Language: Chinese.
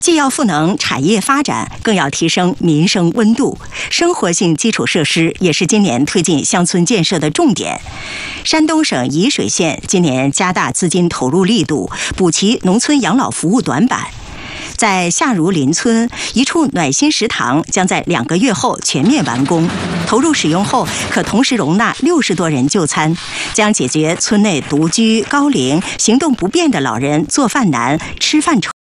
既要赋能产业发展，更要提升民生温度。生活性基础设施也是今年推进乡村建设的重点。山东省沂水县今年加大资金投入力度，补齐农村养老服务短板。在夏如林村，一处暖心食堂将在2个月后全面完工。投入使用后，可同时容纳60多人就餐，将解决村内独居、高龄、行动不便的老人做饭难、吃饭愁。